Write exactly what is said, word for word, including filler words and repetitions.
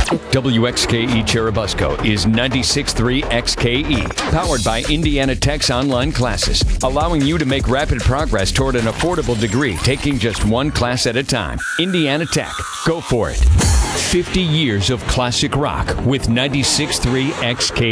W X K E Cherubusco is ninety-six point three X K E, powered by Indiana Tech's online classes, allowing you to make rapid progress toward an affordable degree, taking just one class at a time. Indiana Tech, go for it. fifty years of classic rock with ninety-six point three X K E.